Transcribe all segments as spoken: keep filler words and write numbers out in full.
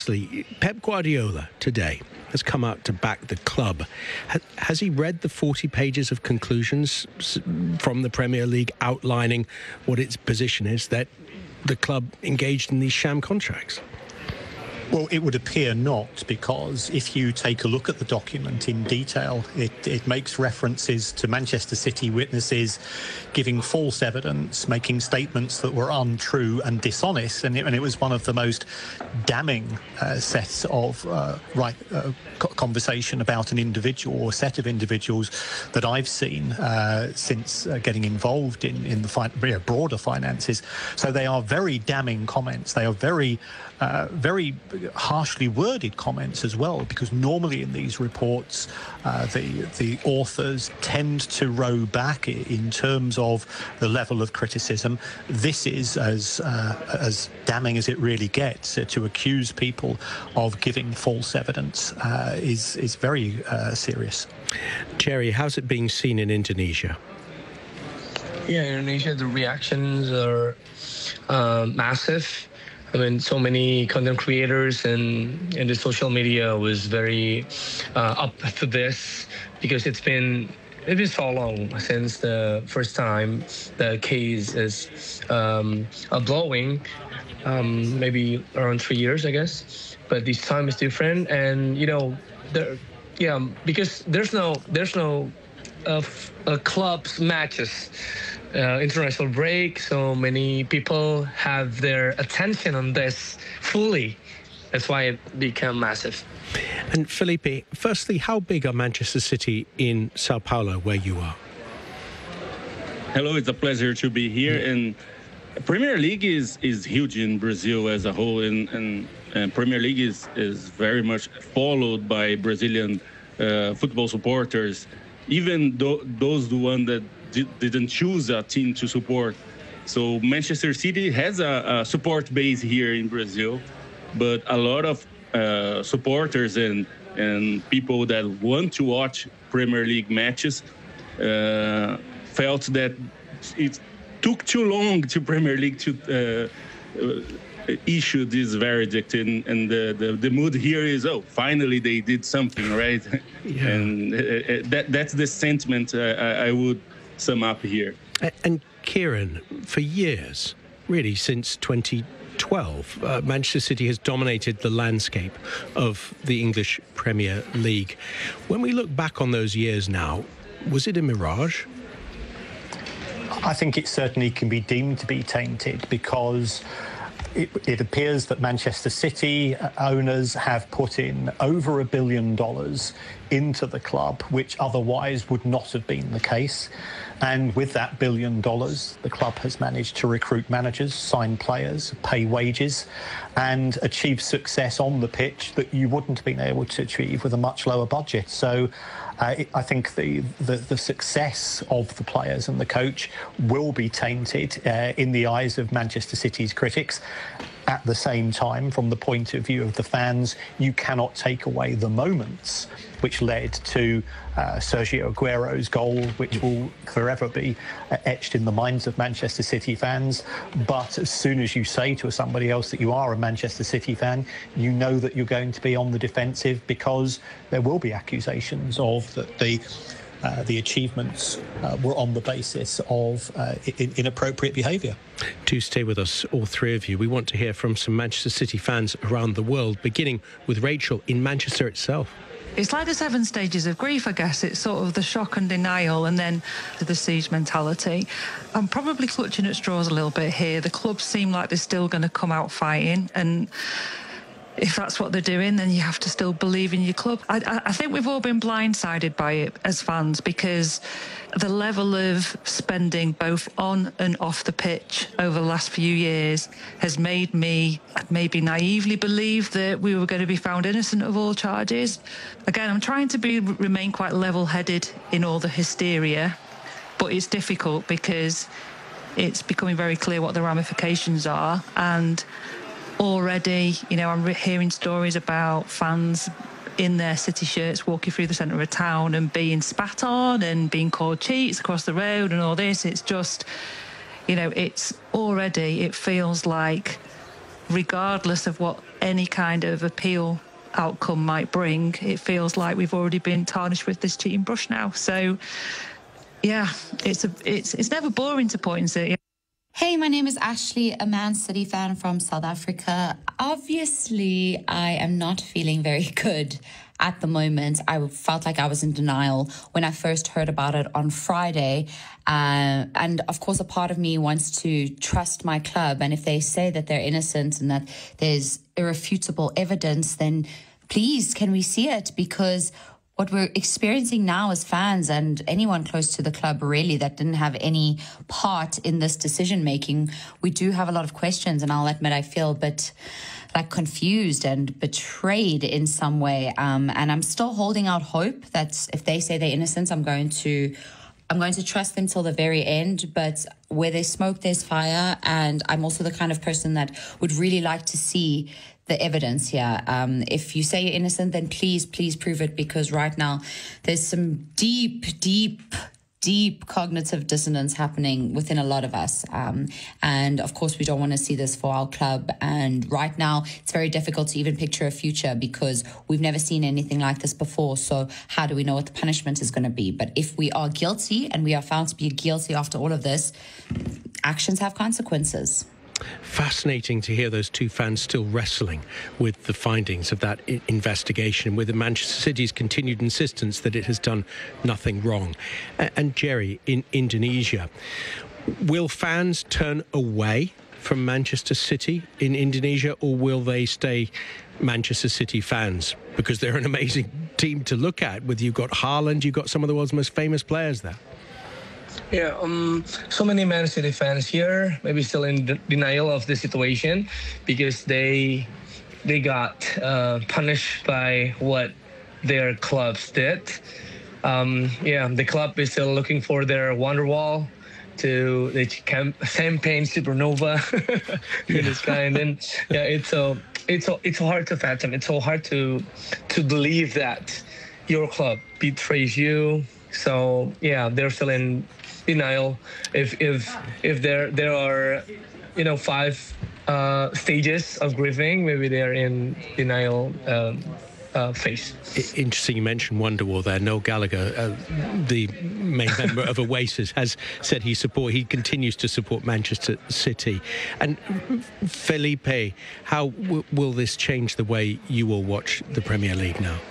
Pep Guardiola today has come out to back the club. Has he read the forty pages of conclusions from the Premier League outlining what its position is, that the club engaged in these sham contracts? Well, it would appear not, because if you take a look at the document in detail, it, it makes references to Manchester City witnesses giving false evidence, making statements that were untrue and dishonest, and it, and it was one of the most damning uh, sets of uh, right uh, conversation about an individual or set of individuals that I've seen uh, since uh, getting involved in, in the fi- broader finances. So they are very damning comments. They are very, uh, very harshly worded comments as well, because normally in these reports uh, the the authors tend to row back in terms of the level of criticism. This is as uh, as damning as it really gets. Uh, to accuse people of giving false evidence uh, is is very uh, serious. Jerry, how's it being seen in Indonesia? Yeah, in Indonesia, the reactions are uh, massive. I mean, so many content creators and, and the social media was very uh, up for this, because it's been it's been so long since the first time the case is um, blowing, um, maybe around three years, I guess. But this time is different, and you know, there, yeah, because there's no there's no uh, uh, clubs matches. Uh, international break, so many people have their attention on this fully. That's why it became massive. And Felipe, firstly, how big are Manchester City in Sao Paulo, where you are? Hello, it's a pleasure to be here. Yeah. And Premier League is, is huge in Brazil as a whole, and, and, and Premier League is, is very much followed by Brazilian uh, football supporters, even th- those the one that didn't choose a team to support. So Manchester City has a, a support base here in Brazil, but a lot of uh, supporters and and people that want to watch Premier League matches uh, felt that it took too long to Premier League to uh, issue this verdict, and, and the, the, the mood here is, oh, finally they did something, right? Yeah. And uh, that that's the sentiment uh, I, I would sum up here. And Kieran, for years, really since twenty twelve, uh, Manchester City has dominated the landscape of the English Premier League. When we look back on those years now, was it a mirage? I think it certainly can be deemed to be tainted, because It, it appears that Manchester City owners have put in over a billion dollars into the club, which otherwise would not have been the case. And with that billion dollars, the club has managed to recruit managers, sign players, pay wages, and achieve success on the pitch that you wouldn't have been able to achieve with a much lower budget. So uh, it, I think the, the, the success of the players and the coach will be tainted uh, in the eyes of Manchester City's critics. At the same time, from the point of view of the fans, you cannot take away the moments which led to uh, Sergio Aguero's goal, which will forever be uh, etched in the minds of Manchester City fans. But as soon as you say to somebody else that you are a Manchester City fan, you know that you're going to be on the defensive, because there will be accusations of that the Uh, the achievements uh, were on the basis of uh, in- inappropriate behaviour. Do stay with us, all three of you. We want to hear from some Manchester City fans around the world, beginning with Rachel in Manchester itself. It's like the seven stages of grief, I guess. It's sort of the shock and denial, and then the siege mentality. I'm probably clutching at straws a little bit here. The clubs seem like they're still going to come out fighting, and if that's what they're doing, then you have to still believe in your club. I, I think we've all been blindsided by it as fans, because the level of spending both on and off the pitch over the last few years has made me maybe naively believe that we were going to be found innocent of all charges. Again, I'm trying to be remain quite level-headed in all the hysteria, but it's difficult because it's becoming very clear what the ramifications are. And already, you know, I'm hearing stories about fans in their City shirts walking through the centre of town and being spat on and being called cheats across the road and all this. It's just, you know, it's already, it feels like regardless of what any kind of appeal outcome might bring, it feels like we've already been tarnished with this cheating brush now. So, yeah, it's a it's it's never boring to point and say. Hey, my name is Ashley, a Man City fan from South Africa. Obviously, I am not feeling very good at the moment. I felt like I was in denial when I first heard about it on Friday. Uh, and of course, a part of me wants to trust my club. And if they say that they're innocent and that there's irrefutable evidence, then please, can we see it? Because what we're experiencing now as fans and anyone close to the club really that didn't have any part in this decision making, we do have a lot of questions, and I'll admit I feel a bit like confused and betrayed in some way. Um, and I'm still holding out hope that if they say they're innocent, I'm going to I'm going to trust them till the very end. But where there's smoke, there's fire. And I'm also the kind of person that would really like to see the evidence here. Um, if you say you're innocent, then please, please prove it, because right now there's some deep, deep, deep cognitive dissonance happening within a lot of us. Um, and of course, we don't want to see this for our club. And right now, it's very difficult to even picture a future because we've never seen anything like this before. So how do we know what the punishment is going to be? But if we are guilty and we are found to be guilty after all of this, actions have consequences. Fascinating to hear those two fans still wrestling with the findings of that I- investigation, with the Manchester City's continued insistence that it has done nothing wrong. A- and Jerry, in Indonesia, will fans turn away from Manchester City in Indonesia, or will they stay Manchester City fans? Because they're an amazing team to look at. With you've got Haaland, you've got some of the world's most famous players there. Yeah, um, so many Man City fans here maybe still in de- denial of the situation because they they got uh, punished by what their clubs did. Um, yeah, the club is still looking for their Wonderwall to the cam- champagne supernova in the sky, and then yeah, it's so it's so it's so hard to fathom. It's so hard to to believe that your club betrays you. So yeah, they're still in denial. If if if there there are, you know, five uh, stages of grieving, maybe they're in denial um, uh, phase. Interesting you mentioned Wonderwall there. Noel Gallagher, uh, the main member of Oasis, has said he support he continues to support Manchester City. And Felipe, how w- will this change the way you will watch the Premier League now?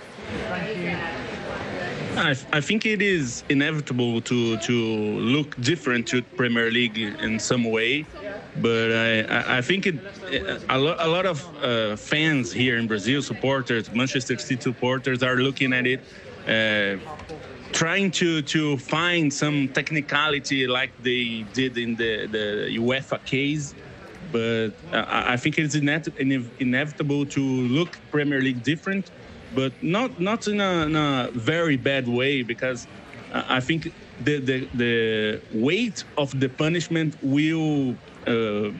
I, I think it is inevitable to to look different to Premier League in some way, but I, I think it a lot, a lot of uh, fans here in Brazil, supporters, Manchester City supporters, are looking at it, uh, trying to to find some technicality like they did in the the UEFA case. But I, I think it's inet- inevitable to look Premier League different. But not not in a, in a very bad way, because I think the, the the weight of the punishment will uh,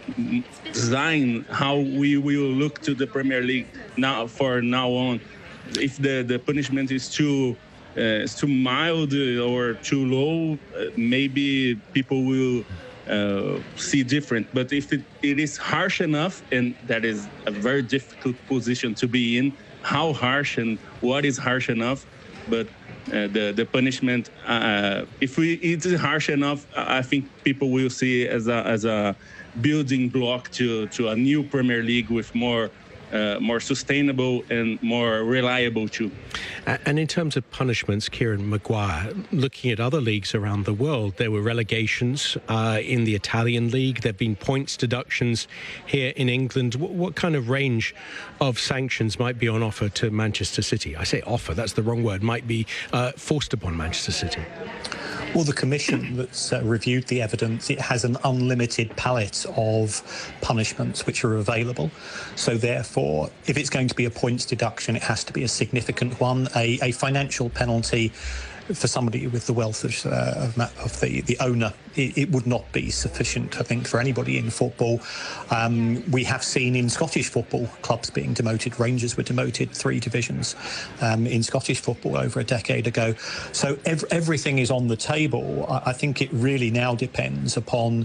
design how we will look to the Premier League now for now on. If the, the punishment is too uh, is too mild or too low, uh, maybe people will uh, see different. But if it, it is harsh enough, and that is a very difficult position to be in. How harsh and what is harsh enough, but uh, the the punishment, uh, if we it is harsh enough, I think people will see it as a as a building block to to a new Premier League with more uh, more sustainable and more reliable too. And in terms of punishments, Kieran Maguire, looking at other leagues around the world, there were relegations uh, in the Italian league. There have been points deductions here in England. What, what kind of range of sanctions might be on offer to Manchester City? I say offer, that's the wrong word, might be uh, forced upon Manchester City. Well, the commission that's uh, reviewed the evidence, it has an unlimited palette of punishments which are available. So therefore, if it's going to be a points deduction, it has to be a significant one. A, a financial penalty for somebody with the wealth of, uh, of, of the, the owner, it, it would not be sufficient, I think, for anybody in football. Um, we have seen in Scottish football clubs being demoted. Rangers were demoted three divisions um, in Scottish football over a decade ago. So ev- everything is on the table. I, I think it really now depends upon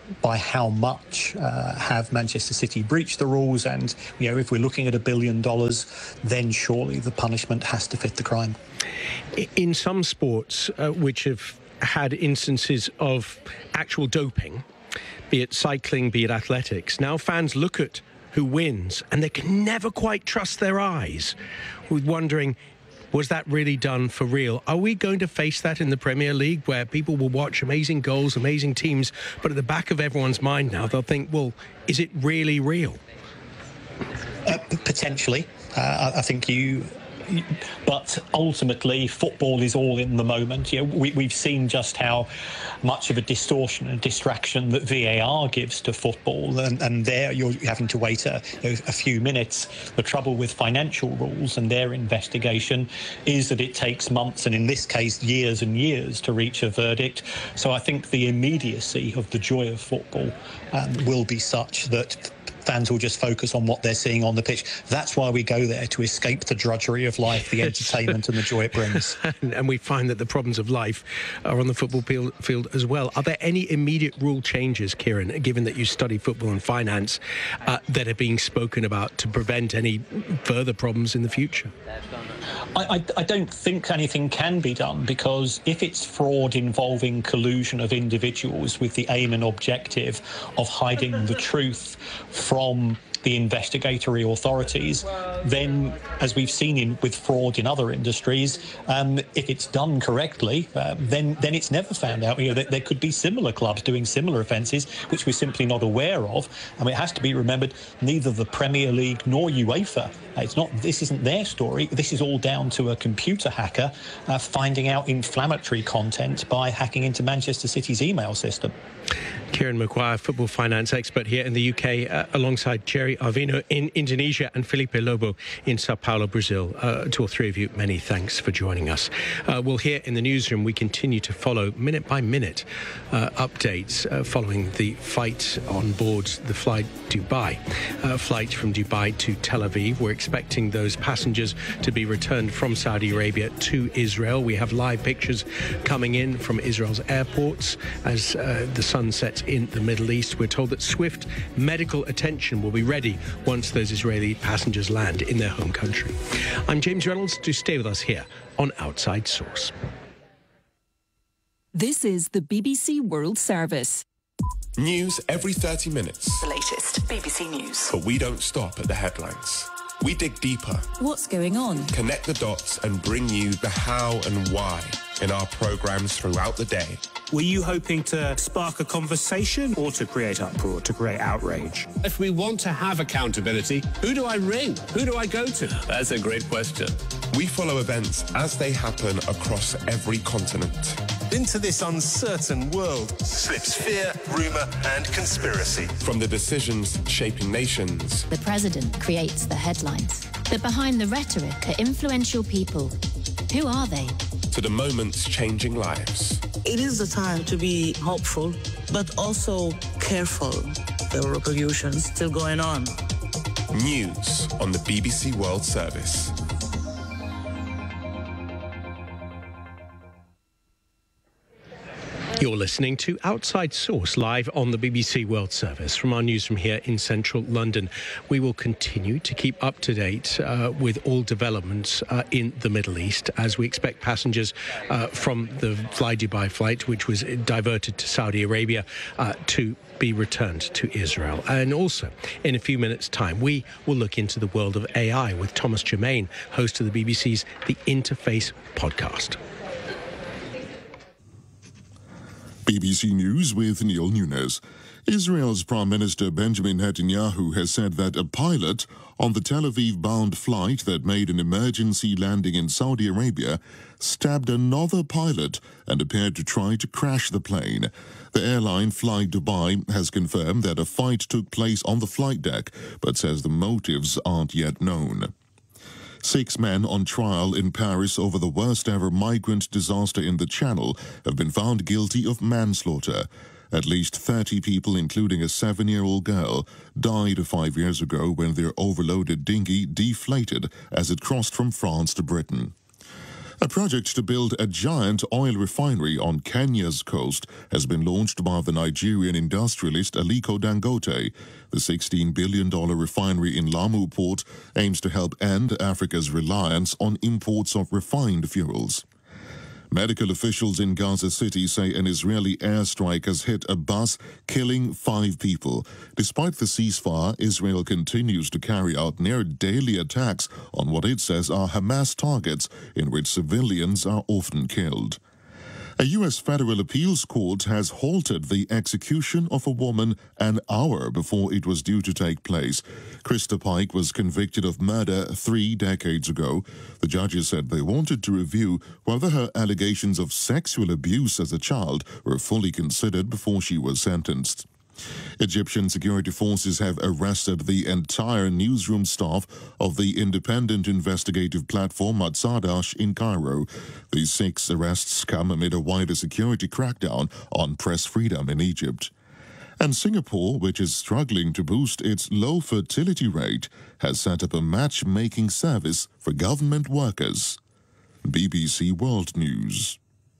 by how much uh, have Manchester City breached the rules, and you know, if we're looking at a billion dollars, then surely the punishment has to fit the crime. In some sports uh, which have had instances of actual doping, be it cycling, be it athletics, now fans look at who wins and they can never quite trust their eyes, with wondering, was that really done for real? Are we going to face that in the Premier League, where people will watch amazing goals, amazing teams, but at the back of everyone's mind now, they'll think, well, is it really real? Uh, potentially. Uh, I think you... But ultimately, football is all in the moment. You know, we, we've seen just how much of a distortion and distraction that V A R gives to football, and, and there you're having to wait a, you know, a few minutes. The trouble with financial rules and their investigation is that it takes months, and in this case, years and years to reach a verdict. So I think the immediacy of the joy of football um, will be such that fans will just focus on what they're seeing on the pitch. That's why we go there, to escape the drudgery of life, the entertainment and the joy it brings. And we find that the problems of life are on the football field as well. Are there any immediate rule changes, Kieran, given that you study football and finance, uh, that are being spoken about to prevent any further problems in the future? I, I, I don't think anything can be done, because if it's fraud involving collusion of individuals with the aim and objective of hiding the truth from the investigatory authorities, then, as we've seen in, with fraud in other industries, um, if it's done correctly, uh, then then it's never found out. You know, there, there could be similar clubs doing similar offences, which we're simply not aware of. I mean, it has to be remembered, neither the Premier League nor UEFA, it's not. This isn't their story. This is all down to a computer hacker uh, finding out inflammatory content by hacking into Manchester City's email system. Kieran Maguire, football finance expert here in the U K, uh, alongside Jerry Arvino in Indonesia and Felipe Lobo in Sao Paulo, Brazil. Uh, to all three of you, many thanks for joining us. Uh, well, here in the newsroom, we continue to follow minute by minute uh, updates uh, following the fight on board the flight Dubai, uh, flight from Dubai to Tel Aviv. We're expecting those passengers to be returned from Saudi Arabia to Israel. We have live pictures coming in from Israel's airports as uh, the sun sets in the Middle East. We're told that swift medical attention will be ready once those Israeli passengers land in their home country. I'm James Reynolds. Do stay with us here on Outside Source. This is the B B C World Service. News every thirty minutes. The latest B B C News. But we don't stop at the headlines. We dig deeper. What's going on? Connect the dots and bring you the how and why in our programmes throughout the day. Were you hoping to spark a conversation or to create uproar, to create outrage? If we want to have accountability, who do I ring? Who do I go to? That's a great question. We follow events as they happen across every continent. Into this uncertain world slips fear, rumour and conspiracy. From the decisions shaping nations. The president creates the headlines. But behind the rhetoric are influential people. Who are they? To the moments changing lives. It is a time to be hopeful, but also careful. There are repercussions still going on. News on the B B C World Service. You're listening to Outside Source, live on the B B C World Service from our newsroom here in central London. We will continue to keep up to date uh, with all developments uh, in the Middle East, as we expect passengers uh, from the Fly Dubai flight, which was diverted to Saudi Arabia, uh, to be returned to Israel. And also, in a few minutes' time, we will look into the world of A I with Thomas Germain, host of the B B C's The Interface podcast. B B C News with Neil Nunes. Israel's Prime Minister Benjamin Netanyahu has said that a pilot on the Tel Aviv-bound flight that made an emergency landing in Saudi Arabia stabbed another pilot and appeared to try to crash the plane. The airline Fly Dubai has confirmed that a fight took place on the flight deck, but says the motives aren't yet known. Six men on trial in Paris over the worst-ever migrant disaster in the Channel have been found guilty of manslaughter. At least thirty people, including a seven-year-old girl, died five years ago when their overloaded dinghy deflated as it crossed from France to Britain. A project to build a giant oil refinery on Kenya's coast has been launched by the Nigerian industrialist Aliko Dangote. The sixteen billion dollars refinery in Lamu Port aims to help end Africa's reliance on imports of refined fuels. Medical officials in Gaza City say an Israeli airstrike has hit a bus, killing five people. Despite the ceasefire, Israel continues to carry out near-daily attacks on what it says are Hamas targets, in which civilians are often killed. A U S federal appeals court has halted the execution of a woman an hour before it was due to take place. Krista Pike was convicted of murder three decades ago. The judges said they wanted to review whether her allegations of sexual abuse as a child were fully considered before she was sentenced. Egyptian security forces have arrested the entire newsroom staff of the independent investigative platform Matsadash in Cairo. These six arrests come amid a wider security crackdown on press freedom in Egypt. And Singapore, which is struggling to boost its low fertility rate, has set up a matchmaking service for government workers. B B C World News.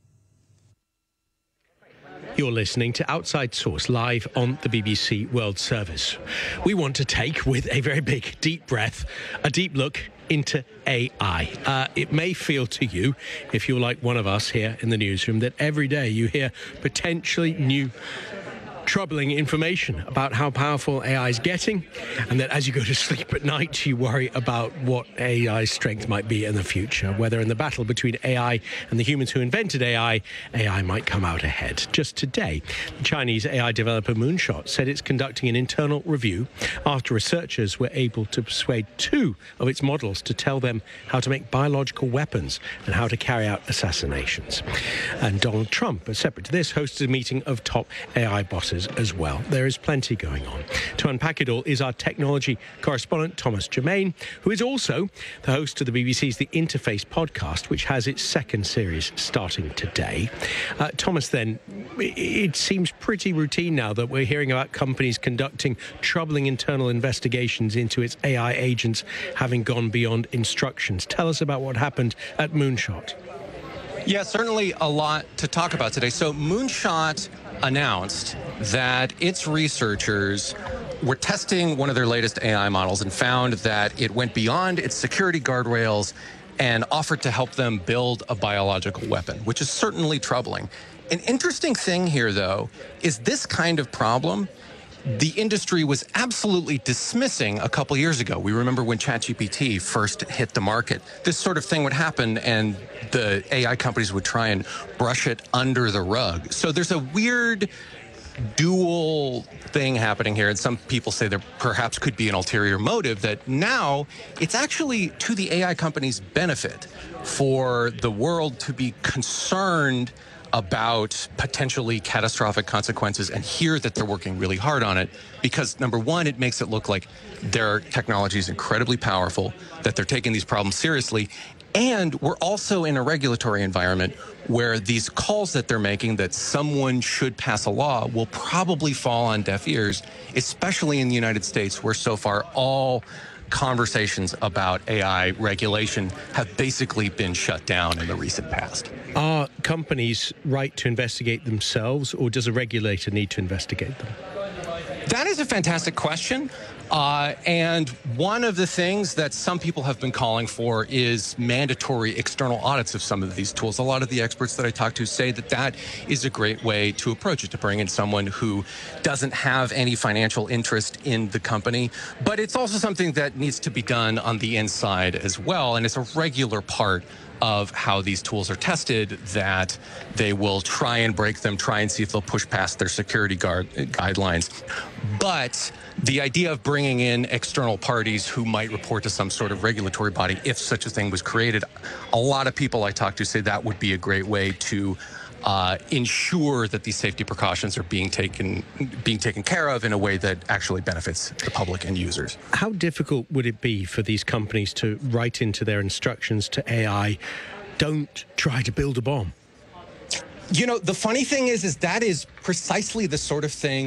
You're listening to Outside Source live on the B B C World Service. We want to take, with a very big, deep breath, a deep look into A I. Uh, it may feel to you, if you're like one of us here in the newsroom, that every day you hear potentially new troubling information about how powerful A I is getting, and that as you go to sleep at night, you worry about what A I's strength might be in the future, whether in the battle between A I and the humans who invented A I, A I might come out ahead. Just today, the Chinese A I developer Moonshot said it's conducting an internal review after researchers were able to persuade two of its models to tell them how to make biological weapons and how to carry out assassinations. And Donald Trump, separate to this, hosted a meeting of top A I bosses as well. There is plenty going on. To unpack it all is our technology correspondent, Thomas Germain, who is also the host of the B B C's The Interface podcast, which has its second series starting today. Uh, Thomas, then, it seems pretty routine now that we're hearing about companies conducting troubling internal investigations into its A I agents having gone beyond instructions. Tell us about what happened at Moonshot. Yeah, certainly a lot to talk about today. So Moonshot announced that its researchers were testing one of their latest A I models and found that it went beyond its security guardrails and offered to help them build a biological weapon, which is certainly troubling. An interesting thing here, though, is this kind of problem the industry was absolutely dismissing a couple years ago. We remember when ChatGPT first hit the market. This sort of thing would happen and the A I companies would try and brush it under the rug. So there's a weird dual thing happening here, and some people say there perhaps could be an ulterior motive, that now it's actually to the A I companies' benefit for the world to be concerned about potentially catastrophic consequences and hear that they're working really hard on it, because number one, it makes it look like their technology is incredibly powerful, that they're taking these problems seriously. And we're also in a regulatory environment where these calls that they're making that someone should pass a law will probably fall on deaf ears, especially in the United States, where so far all conversations about A I regulation have basically been shut down in the recent past. Are companies right to investigate themselves, or does a regulator need to investigate them? That is a fantastic question. Uh, and one of the things that some people have been calling for is mandatory external audits of some of these tools. A lot of the experts that I talk to say that that is a great way to approach it, to bring in someone who doesn't have any financial interest in the company. But it's also something that needs to be done on the inside as well. And it's a regular part of how these tools are tested, that they will try and break them, try and see if they'll push past their security guard guidelines. But the idea of bringing in external parties who might report to some sort of regulatory body, if such a thing was created, a lot of people I talk to say that would be a great way to uh, ensure that these safety precautions are being taken being taken care of in a way that actually benefits the public and users. How difficult would it be for these companies to write into their instructions to A I, don't try to build a bomb? You know, the funny thing is, is that is precisely the sort of thing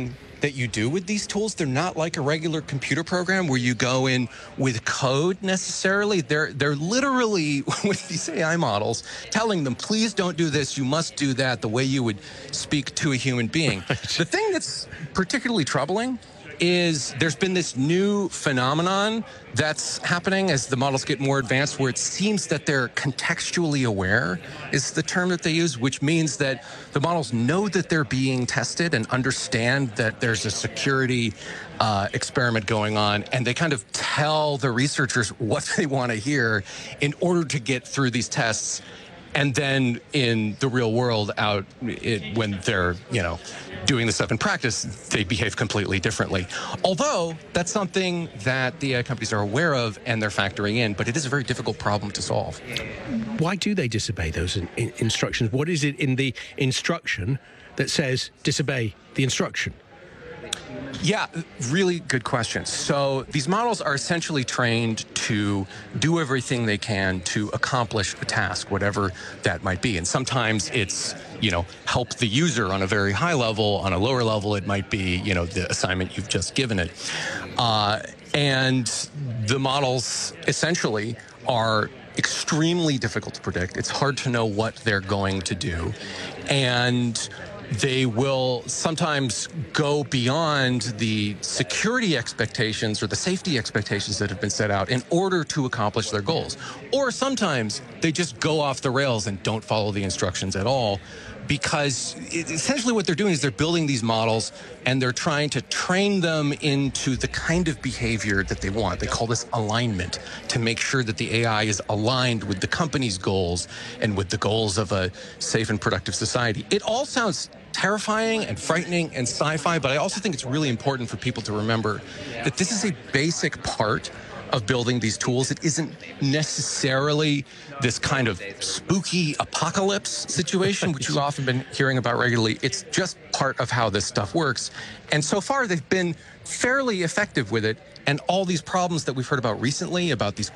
that you do with these tools. They're not like a regular computer program where you go in with code necessarily. They're they're literally, with these A I models, telling them, please don't do this, you must do that, the way you would speak to a human being. Right. The thing that's particularly troubling is there's been this new phenomenon that's happening as the models get more advanced, where it seems that they're contextually aware, is the term that they use, which means that the models know that they're being tested and understand that there's a security uh, experiment going on, and they kind of tell the researchers what they want to hear in order to get through these tests. And then in the real world out, it, when they're, you know, doing this stuff in practice, they behave completely differently. Although that's something that the A I companies are aware of and they're factoring in, but it is a very difficult problem to solve. Why do they disobey those in, in instructions? What is it in the instruction that says disobey the instruction? Yeah, really good question. So these models are essentially trained to do everything they can to accomplish a task, whatever that might be. And sometimes it's, you know, help the user on a very high level. On a lower level, it might be, you know, the assignment you've just given it. Uh, and the models essentially are extremely difficult to predict. It's hard to know what they're going to do. And they will sometimes go beyond the security expectations or the safety expectations that have been set out in order to accomplish their goals. Or sometimes they just go off the rails and don't follow the instructions at all, because it, essentially what they're doing is they're building these models and they're trying to train them into the kind of behavior that they want. They call this alignment, to make sure that the A I is aligned with the company's goals and with the goals of a safe and productive society. It all sounds terrifying and frightening and sci-fi, but I also think it's really important for people to remember that this is a basic part of building these tools. It isn't necessarily this kind of spooky apocalypse situation, which you've often been hearing about regularly. It's just part of how this stuff works. And so far, they've been fairly effective with it. And all these problems that we've heard about recently, about these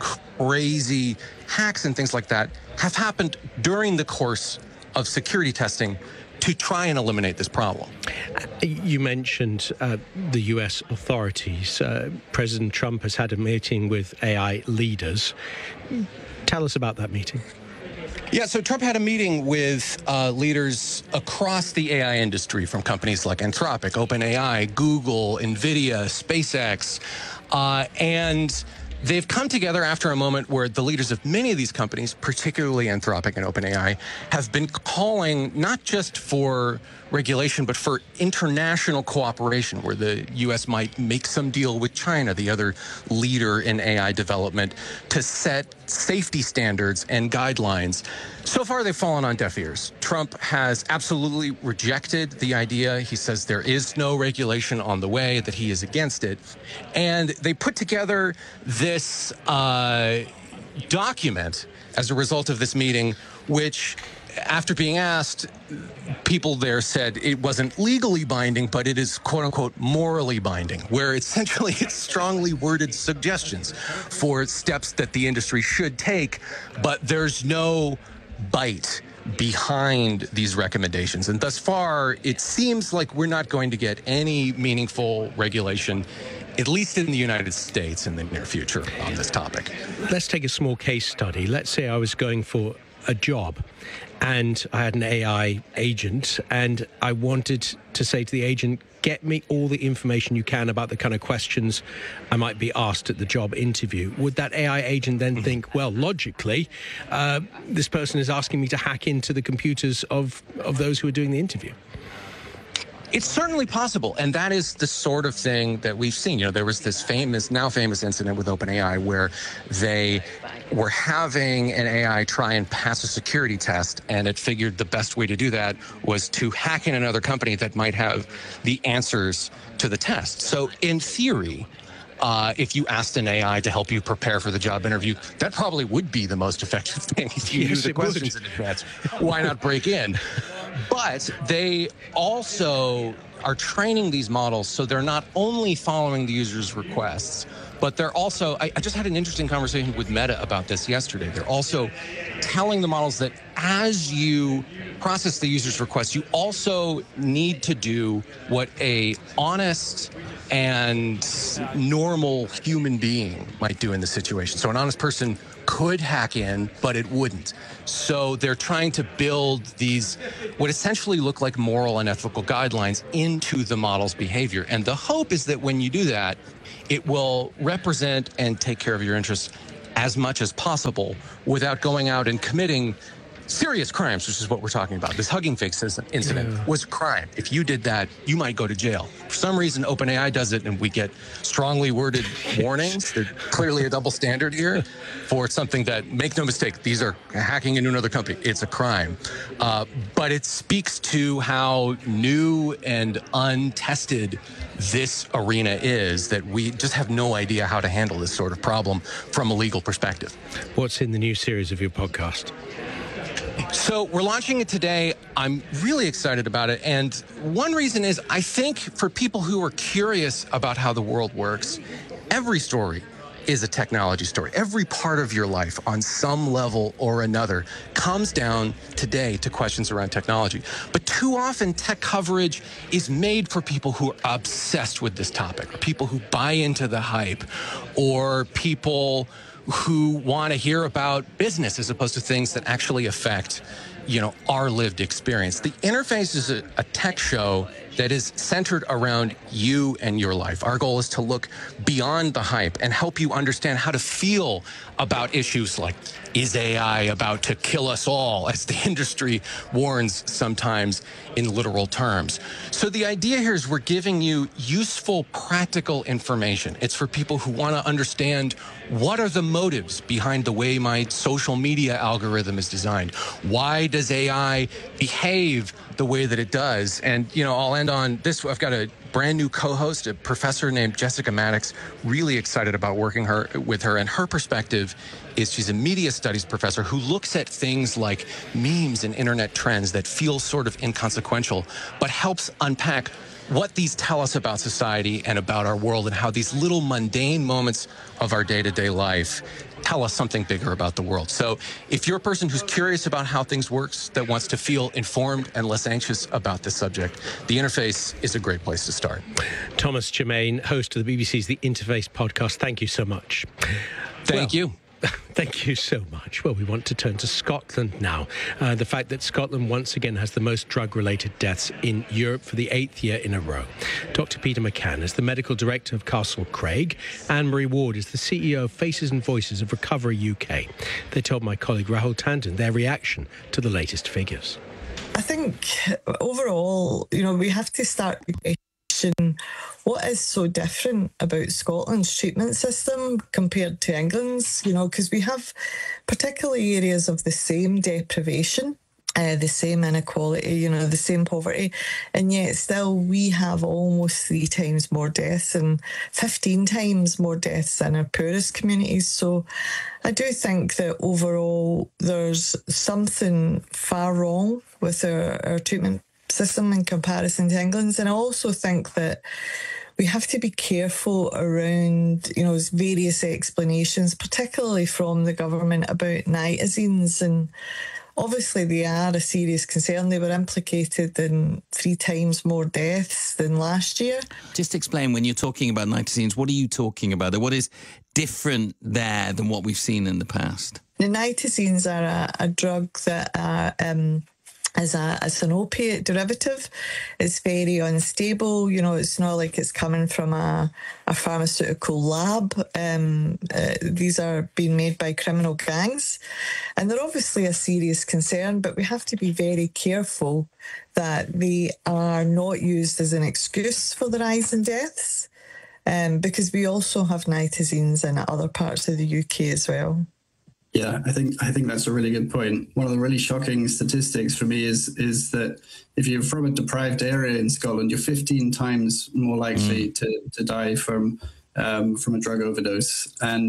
crazy hacks and things like that, have happened during the course of security testing to try and eliminate this problem. You mentioned uh, the U S authorities. Uh, President Trump has had a meeting with A I leaders. Tell us about that meeting. Yeah, so Trump had a meeting with uh, leaders across the A I industry, from companies like Anthropic, OpenAI, Google, NVIDIA, SpaceX, uh, and they've come together after a moment where the leaders of many of these companies, particularly Anthropic and OpenAI, have been calling not just for regulation, but for international cooperation, where the U S might make some deal with China, the other leader in A I development, to set safety standards and guidelines. So far, they've fallen on deaf ears. Trump has absolutely rejected the idea. He says there is no regulation on the way, that he is against it. And they put together this uh, document as a result of this meeting, which, after being asked, people there said it wasn't legally binding, but it is, quote unquote, morally binding, where essentially it's strongly worded suggestions for steps that the industry should take, but there's no bite behind these recommendations. And thus far, it seems like we're not going to get any meaningful regulation, at least in the United States, in the near future on this topic. Let's take a small case study. Let's say I was going for a job and I had an A I agent and I wanted to say to the agent, get me all the information you can about the kind of questions I might be asked at the job interview. Would that A I agent then think, well, logically, uh, this person is asking me to hack into the computers of, of those who are doing the interview? It's certainly possible, and that is the sort of thing that we've seen. You know, there was this famous, now famous incident with OpenAI where they were having an A I try and pass a security test, and it figured the best way to do that was to hack in another company that might have the answers to the test. So in theory, Uh, if you asked an A I to help you prepare for the job interview, that probably would be the most effective thing. If you yes, knew the questions would. in advance, why not break in? But they also are training these models so they're not only following the user's requests, But they're also, I, I just had an interesting conversation with Meta about this yesterday. They're also telling the models that as you process the user's request, you also need to do what a honest and normal human being might do in the situation. So an honest person could hack in, but it wouldn't. So they're trying to build these, what essentially look like moral and ethical guidelines into the model's behavior. And the hope is that when you do that, it will represent and take care of your interests as much as possible without going out and committing serious crimes, which is what we're talking about. This Hugging Face incident yeah. was a crime. If you did that, you might go to jail. For some reason, OpenAI does it, and we get strongly worded warnings. There's clearly a double standard here for something that, make no mistake, these are hacking into another company. It's a crime. Uh, but it speaks to how new and untested this arena is, that we just have no idea how to handle this sort of problem from a legal perspective. What's in the new series of your podcast? So we're launching it today. I'm really excited about it. And one reason is I think for people who are curious about how the world works, every story is a technology story. Every part of your life on some level or another comes down today to questions around technology. But too often tech coverage is made for people who are obsessed with this topic, or people who buy into the hype, or people who want to hear about business as opposed to things that actually affect, you know, our lived experience. The Interface is a, a tech show that is centered around you and your life. Our goal is to look beyond the hype and help you understand how to feel about issues like, is A I about to kill us all, as the industry warns sometimes in literal terms. So the idea here is we're giving you useful, practical information. It's for people who want to understand what are the motives behind the way my social media algorithm is designed. Why does A I behave the way that it does? And, you know, I'll end on this. I've got a brand new co-host, a professor named Jessica Maddox. Really excited about working her with her. And her perspective is she's a media studies professor who looks at things like memes and internet trends that feel sort of inconsequential, but helps unpack what these tell us about society and about our world, and how these little mundane moments of our day-to-day life tell us something bigger about the world. So if you're a person who's curious about how things works, that wants to feel informed and less anxious about this subject, The Interface is a great place to start. Thomas Germain, host of the B B C's The Interface podcast, thank you so much. Thank well, you. Thank you so much. Well, we want to turn to Scotland now. Uh, the fact that Scotland once again has the most drug-related deaths in Europe for the eighth year in a row. Doctor Peter McCann is the medical director of Castle Craig. Anne-Marie Ward is the C E O of Faces and Voices of Recovery U K. They told my colleague Rahul Tandon their reaction to the latest figures. I think overall, you know, we have to start question what is so different about Scotland's treatment system compared to England's, you know, because we have particularly areas of the same deprivation, uh, the same inequality, you know, the same poverty, and yet still we have almost three times more deaths and fifteen times more deaths than our poorest communities. So I do think that overall there's something far wrong with our, our treatment system in comparison to England's. And I also think that we have to be careful around, you know, various explanations, particularly from the government about nitazines. And obviously they are a serious concern. They were implicated in three times more deaths than last year. Just explain, when you're talking about nitazines, what are you talking about? What is different there than what we've seen in the past? The nitazines are a, a drug that are... Um, As, a, as an opiate derivative. It's very unstable. You know, it's not like it's coming from a, a pharmaceutical lab. Um, uh, these are being made by criminal gangs. And they're obviously a serious concern, but we have to be very careful that they are not used as an excuse for the rise in deaths, um, because we also have nitazines in other parts of the U K as well. Yeah, I think I think that's a really good point. One of the really shocking statistics for me is is that if you're from a deprived area in Scotland, you're fifteen times more likely mm. to, to die from um, from a drug overdose, and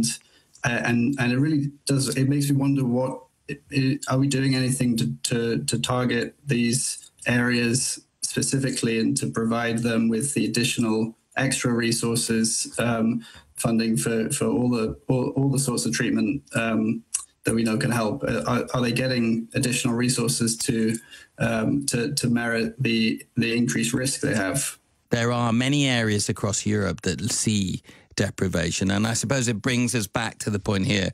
and and it really does. It makes me wonder, what it, are we doing anything to, to to target these areas specifically and to provide them with the additional extra resources um, funding for, for all the all, all the sorts of treatment um, that we know can help? Are, are they getting additional resources to um, to to merit the the increased risk they have? There are many areas across Europe that see deprivation, and I suppose it brings us back to the point here: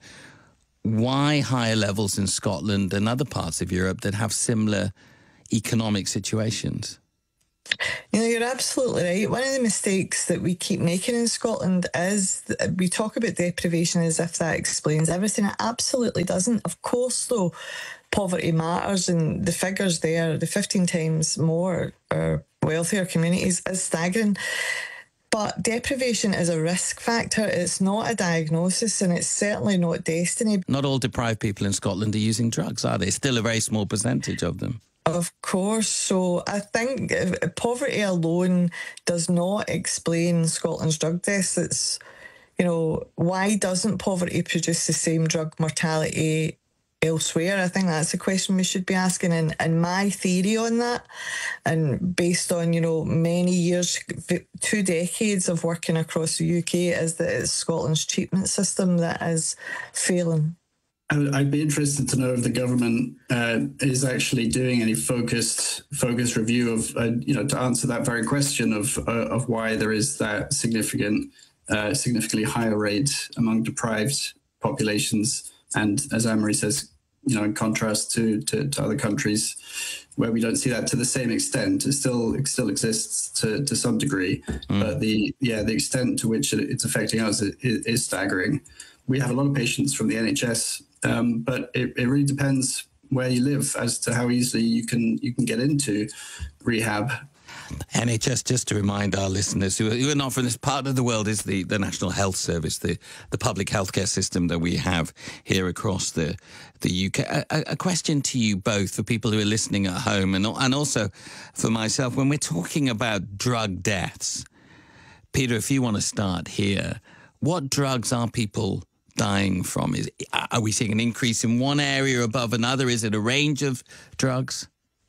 why higher levels in Scotland and other parts of Europe that have similar economic situations? You know, you're absolutely right. One of the mistakes that we keep making in Scotland is that we talk about deprivation as if that explains everything. It absolutely doesn't. Of course, though, poverty matters, and the figures there, the fifteen times more or wealthier communities, is staggering. But deprivation is a risk factor. It's not a diagnosis, and it's certainly not destiny. Not all deprived people in Scotland are using drugs, are they? Still a very small percentage of them. Of course. So I think poverty alone does not explain Scotland's drug deaths. It's, you know, why doesn't poverty produce the same drug mortality elsewhere? I think that's a question we should be asking. And, and my theory on that, and based on, you know, many years, two decades of working across the U K, is that it's Scotland's treatment system that is failing. I'd be interested to know if the government uh, is actually doing any focused focused review of, uh, you know, to answer that very question of uh, of why there is that significant, uh, significantly higher rate among deprived populations. And as Anne-Marie says, you know, in contrast to, to, to other countries where we don't see that to the same extent, it still it still exists to, to some degree. Mm. But the yeah the extent to which it's affecting us is, is staggering. We have a lot of patients from the N H S. Um, but it, it really depends where you live as to how easily you can you can get into rehab. N H S, just to remind our listeners who are, who are not from this part of the world, is the, the National Health Service, the, the public healthcare system that we have here across the the U K. A, a question to you both, for people who are listening at home, and and also for myself, when we're talking about drug deaths. Peter, if you want to start here, what drugs are people dying from? Is are we seeing an increase in one area above another? Is it a range of drugs?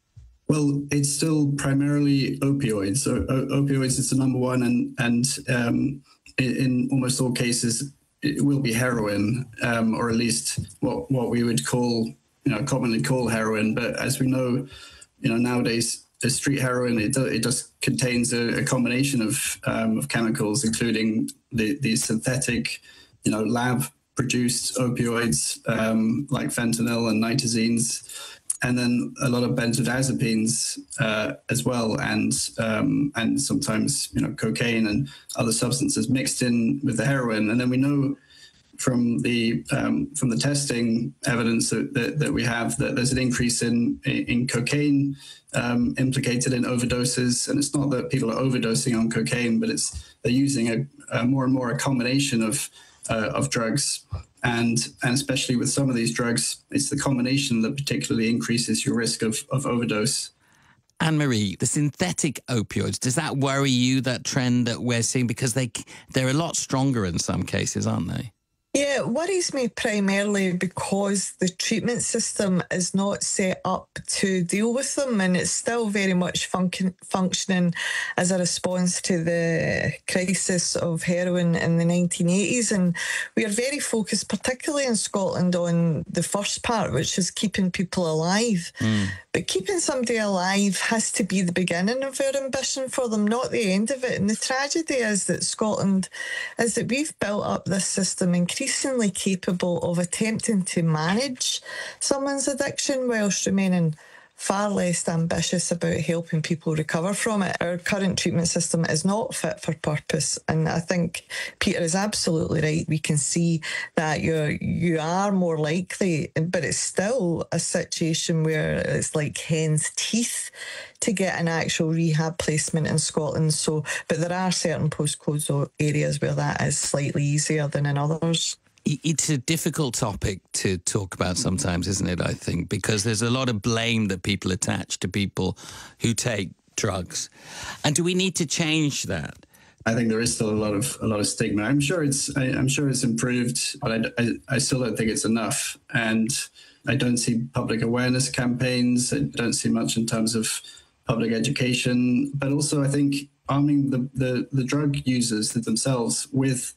Well, it's still primarily opioids. So o- opioids is the number one, and and um, in, in almost all cases, it will be heroin, um, or at least what what we would call, you know, commonly call heroin. But as we know, you know, nowadays, the street heroin, it do, it just contains a, a combination of um, of chemicals, including the the synthetic, you know, lab-produced opioids um, like fentanyl and nitazenes, and then a lot of benzodiazepines uh, as well, and um, and sometimes, you know, cocaine and other substances mixed in with the heroin. And then we know from the um, from the testing evidence that, that, that we have that there's an increase in in cocaine um, implicated in overdoses. And it's not that people are overdosing on cocaine, but it's they're using a, a more and more a combination of Uh, of drugs, and and especially with some of these drugs, it's the combination that particularly increases your risk of, of overdose. Anne-Marie, the synthetic opioids, does that worry you, that trend that we're seeing? Because they, they're a lot stronger in some cases, aren't they? Yeah, it worries me primarily because the treatment system is not set up to deal with them, and it's still very much func- functioning as a response to the crisis of heroin in the nineteen eighties. And we are very focused, particularly in Scotland, on the first part, which is keeping people alive. Mm. But keeping somebody alive has to be the beginning of our ambition for them, not the end of it. And the tragedy is that Scotland is that we've built up this system increasingly capable of attempting to manage someone's addiction whilst remaining far less ambitious about helping people recover from it. Our current treatment system is not fit for purpose, and I think Peter is absolutely right. We can see that you're you are more likely, but it's still a situation where it's like hen's teeth to get an actual rehab placement in Scotland. So, but there are certain postcodes or areas where that is slightly easier than in others. It's a difficult topic to talk about sometimes, isn't it, I think, because there's a lot of blame that people attach to people who take drugs. And do we need to change that? I think there is still a lot of a lot of stigma. I'm sure it's I, I'm sure it's improved, but I, I, I still don't think it's enough. And I don't see public awareness campaigns. I don't see much in terms of public education. But also, I think arming the, the, the drug users themselves with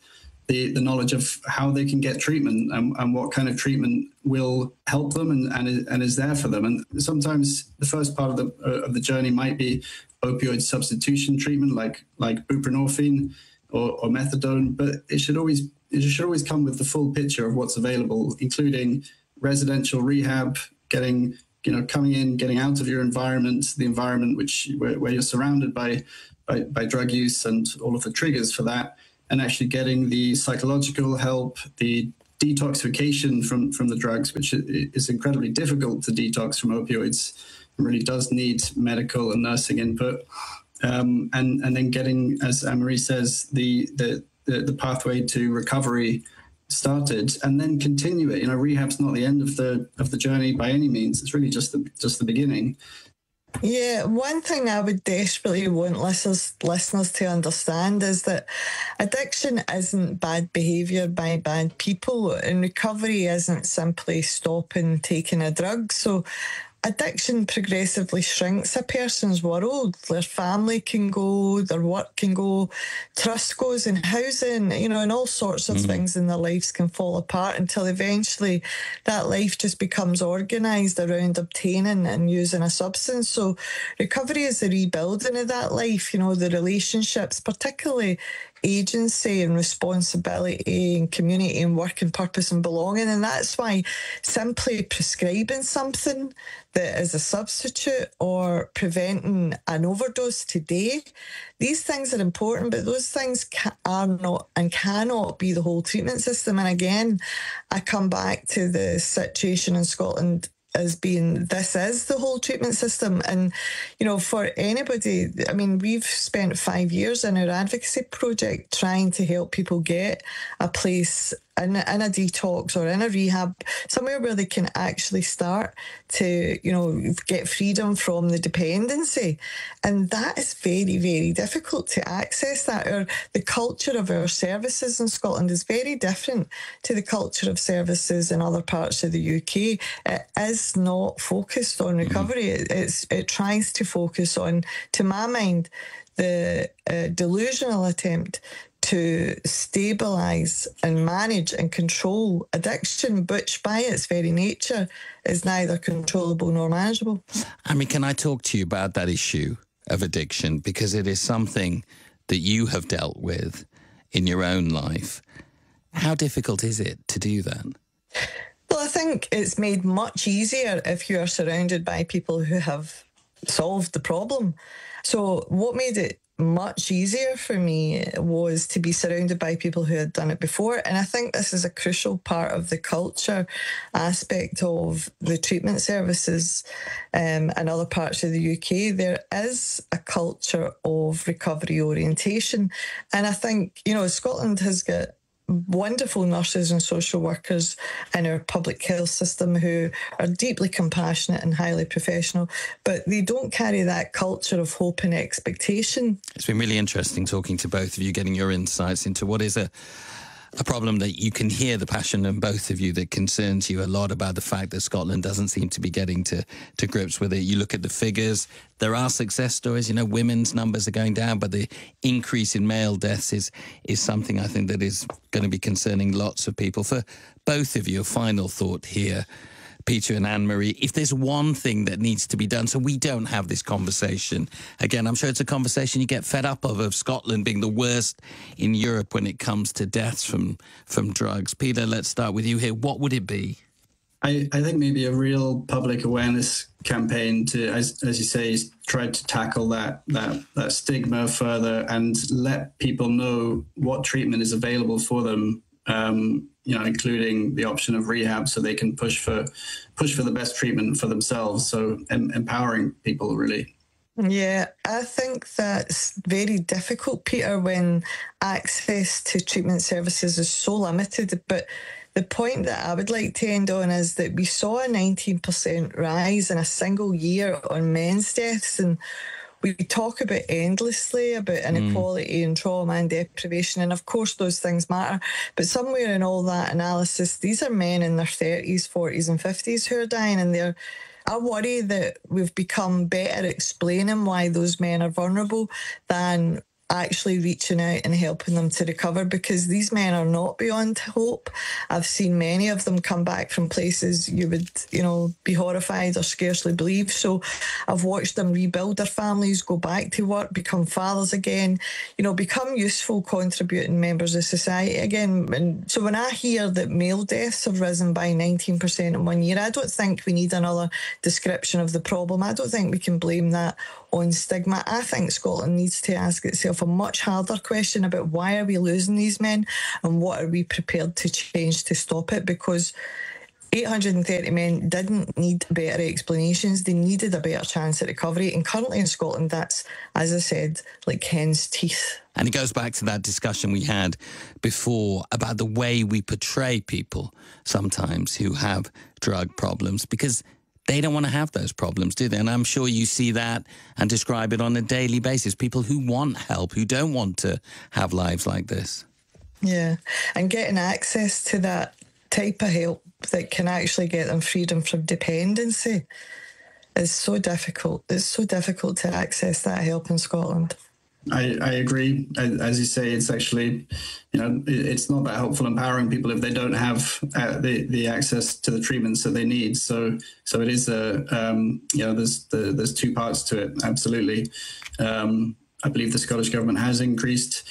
the, the knowledge of how they can get treatment and, and what kind of treatment will help them and, and, is, and is there for them. And sometimes the first part of the uh, of the journey might be opioid substitution treatment, like like buprenorphine or, or methadone, but it should always it should always come with the full picture of what's available, including residential rehab, getting you know coming in, getting out of your environment, the environment which where, where you're surrounded by, by by drug use and all of the triggers for that, and actually getting the psychological help, the detoxification from from the drugs, which is incredibly difficult to detox from opioids. It really does need medical and nursing input, um, and and then getting, as Anne-Marie says, the, the the the pathway to recovery started, and then continue it. You know, rehab's not the end of the of the journey by any means. It's really just the just the beginning. Yeah, one thing I would desperately want listeners listeners to understand is that addiction isn't bad behaviour by bad people, and recovery isn't simply stopping taking a drug. So addiction progressively shrinks a person's world. Their family can go, their work can go, trust goes in housing, you know, and all sorts of mm. things in their lives can fall apart until eventually that life just becomes organised around obtaining and using a substance. So recovery is the rebuilding of that life, you know, the relationships, particularly agency and responsibility and community and work and purpose and belonging. And that's why simply prescribing something that is a substitute or preventing an overdose today, these things are important, but those things ca- are not and cannot be the whole treatment system. And again, I come back to the situation in Scotland as being, this is the whole treatment system. And, you know, for anybody, I mean, we've spent five years in our advocacy project trying to help people get a place in, in a detox or in a rehab, somewhere where they can actually start to, you know, get freedom from the dependency. And that is very, very difficult to access that. Or the culture of our services in Scotland is very different to the culture of services in other parts of the U K. It is not focused on recovery. Mm-hmm. It, it's, it tries to focus on, to my mind, the uh, delusional attempt to stabilise and manage and control addiction, which by its very nature is neither controllable nor manageable. I mean, can I talk to you about that issue of addiction? Because it is something that you have dealt with in your own life. How difficult is it to do that? Well, I think it's made much easier if you are surrounded by people who have solved the problem. So what made it much easier for me was to be surrounded by people who had done it before. And I think this is a crucial part of the culture aspect of the treatment services um, and other parts of the U K. There is a culture of recovery orientation. And I think, you know, Scotland has got wonderful nurses and social workers in our public health system who are deeply compassionate and highly professional, but they don't carry that culture of hope and expectation. It's been really interesting talking to both of you, getting your insights into what is a a problem that you can hear the passion in both of you that concerns you a lot about the fact that Scotland doesn't seem to be getting to, to grips with it. You look at the figures, there are success stories, you know, women's numbers are going down, but the increase in male deaths is, is something I think that is going to be concerning lots of people. For both of you, a final thought here, Peter and Anne-Marie, if there's one thing that needs to be done so we don't have this conversation again, I'm sure it's a conversation you get fed up of, of Scotland being the worst in Europe when it comes to deaths from, from drugs. Peter, let's start with you here. What would it be? I, I think maybe a real public awareness campaign to, as, as you say, try to tackle that, that, that stigma further and let people know what treatment is available for them. Um, you know, including the option of rehab, so they can push for push for the best treatment for themselves. So em- empowering people, really. Yeah, I think that's very difficult, Peter, when access to treatment services is so limited. But the point that I would like to end on is that we saw a nineteen percent rise in a single year on men's deaths, and we talk about endlessly about inequality mm. and trauma and deprivation, and of course those things matter, but somewhere in all that analysis, these are men in their thirties, forties and fifties who are dying, and they're I worry that we've become better at explaining why those men are vulnerable than actually reaching out and helping them to recover, because these men are not beyond hope. I've seen many of them come back from places you would, you know, be horrified or scarcely believe. So I've watched them rebuild their families, go back to work, become fathers again, you know, become useful, contributing members of society again. And so when I hear that male deaths have risen by nineteen percent in one year, I don't think we need another description of the problem. I don't think we can blame that on stigma. I think Scotland needs to ask itself a much harder question about why are we losing these men and what are we prepared to change to stop it, because eight hundred thirty men didn't need better explanations. They needed a better chance at recovery. And currently in Scotland, that's, as I said, like hen's teeth. And it goes back to that discussion we had before about the way we portray people sometimes who have drug problems, because they don't want to have those problems, do they? And I'm sure you see that and describe it on a daily basis. People who want help, who don't want to have lives like this. Yeah, and getting access to that type of help that can actually get them freedom from dependency is so difficult. It's so difficult to access that help in Scotland. I, I agree. As you say, it's actually, you know, it's not that helpful empowering people if they don't have uh, the the access to the treatments that they need. So, so it is a, um, you know, there's the, there's two parts to it. Absolutely. Um, I believe the Scottish Government has increased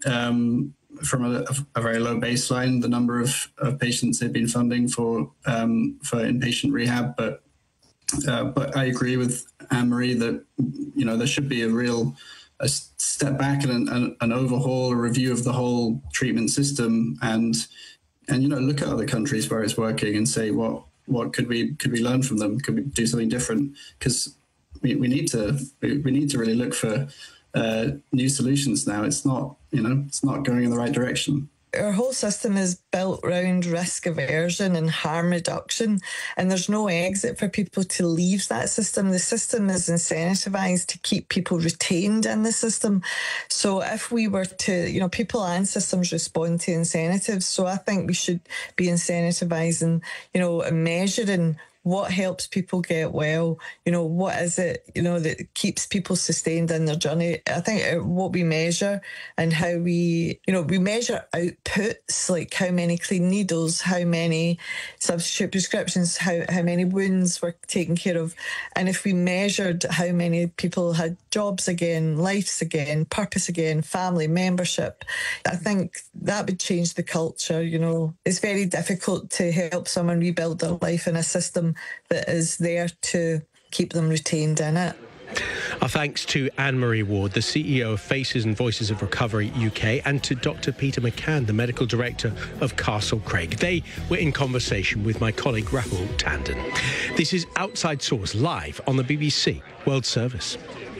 um, from a, a very low baseline the number of, of patients they've been funding for um, for inpatient rehab. But uh, but I agree with Anne-Marie that, you know, there should be a real a step back and an, an overhaul, a review of the whole treatment system, and and you know, look at other countries where it's working and say what what could we could we learn from them? Could we do something different? Because we, we need to we, we need to really look for uh, new solutions now. It's not, you know, it's not going in the right direction. Our whole system is built around risk aversion and harm reduction, and there's no exit for people to leave that system. The system is incentivised to keep people retained in the system. So if we were to, you know, people and systems respond to incentives. So I think we should be incentivising, you know, and measuring what helps people get well, you know, what is it, you know, that keeps people sustained in their journey. I think what we measure and how we, you know, we measure outputs, like how many clean needles, how many substitute prescriptions, how, how many wounds were taken care of. And if we measured how many people had jobs again, lives again, purpose again, family membership, I think that would change the culture. You know, it's very difficult to help someone rebuild their life in a system that is there to keep them retained in it. Our thanks to Anne-Marie Ward, the C E O of Faces and Voices of Recovery U K, and to Doctor Peter McCann, the Medical Director of Castle Craig. They were in conversation with my colleague Rahul Tandon. This is Outside Source, live on the B B C World Service.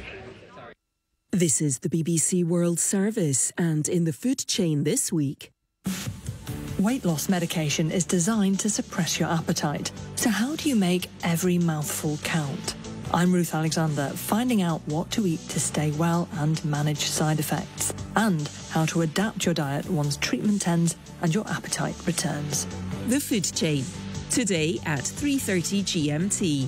This is the B B C World Service, and in the food chain this week... Weight loss medication is designed to suppress your appetite. So how do you make every mouthful count? I'm Ruth Alexander, finding out what to eat to stay well and manage side effects, and how to adapt your diet once treatment ends and your appetite returns. The Food Chain, today at three thirty G M T.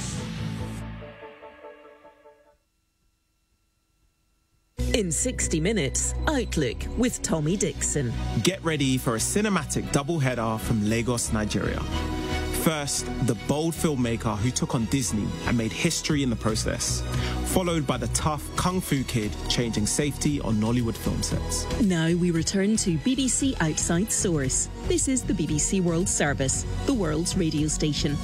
In sixty minutes, Outlook with Tommy Dixon. Get ready for a cinematic doubleheader from Lagos, Nigeria. First, the bold filmmaker who took on Disney and made history in the process, followed by the tough Kung Fu Kid changing safety on Nollywood film sets. Now we return to B B C Outside Source. This is the B B C World Service, the world's radio station.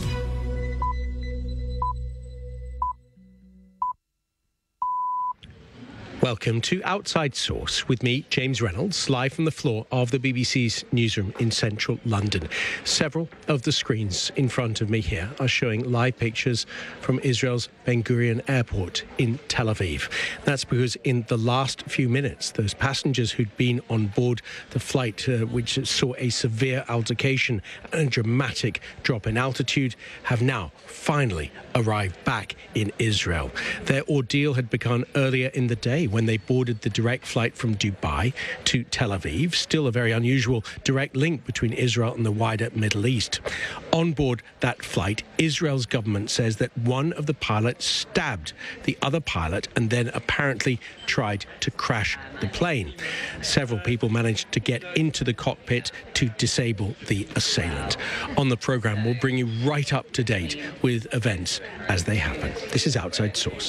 Welcome to Outside Source with me, James Reynolds, live from the floor of the B B C's newsroom in central London. Several of the screens in front of me here are showing live pictures from Israel's Ben Gurion Airport in Tel Aviv. That's because in the last few minutes, those passengers who'd been on board the flight, uh, which saw a severe altercation and a dramatic drop in altitude, have now finally arrived back in Israel. Their ordeal had begun earlier in the day when they boarded the direct flight from Dubai to Tel Aviv, still a very unusual direct link between Israel and the wider Middle East. On board that flight, Israel's government says that one of the pilots stabbed the other pilot and then apparently tried to crash the plane. Several people managed to get into the cockpit to disable the assailant. On the programme, we'll bring you right up to date with events as they happen. This is Outside Source.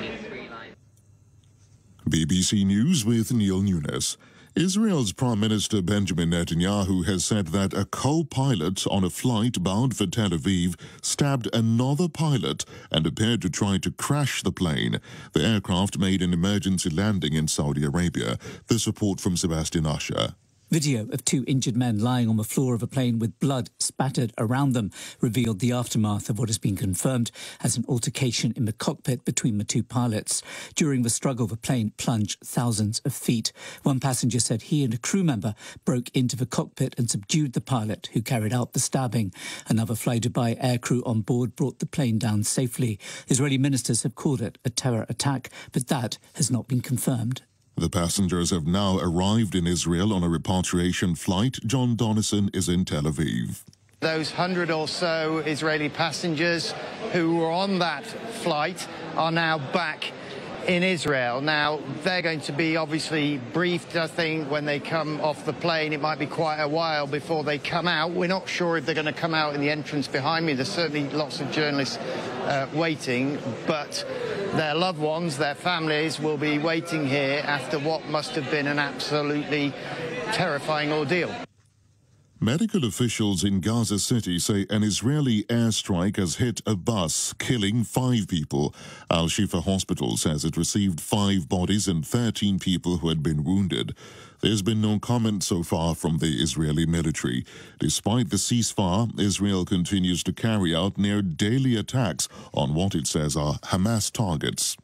B B C News with Neil Nunes. Israel's Prime Minister Benjamin Netanyahu has said that a co-pilot on a flight bound for Tel Aviv stabbed another pilot and appeared to try to crash the plane. The aircraft made an emergency landing in Saudi Arabia. This report from Sebastian Usher. Video of two injured men lying on the floor of a plane with blood spattered around them revealed the aftermath of what has been confirmed as an altercation in the cockpit between the two pilots. During the struggle, the plane plunged thousands of feet. One passenger said he and a crew member broke into the cockpit and subdued the pilot who carried out the stabbing. Another Fly Dubai aircrew on board brought the plane down safely. Israeli ministers have called it a terror attack, but that has not been confirmed. The passengers have now arrived in Israel on a repatriation flight. John Donnison is in Tel Aviv. Those hundred or so Israeli passengers who were on that flight are now back in Israel. Now, they're going to be obviously briefed, I think, when they come off the plane. It might be quite a while before they come out. We're not sure if they're going to come out in the entrance behind me. There's certainly lots of journalists uh, waiting, but their loved ones, their families, will be waiting here after what must have been an absolutely terrifying ordeal. Medical officials in Gaza City say an Israeli airstrike has hit a bus, killing five people. Al-Shifa Hospital says it received five bodies and thirteen people who had been wounded. There's been no comment so far from the Israeli military. Despite the ceasefire, Israel continues to carry out near daily attacks on what it says are Hamas targets.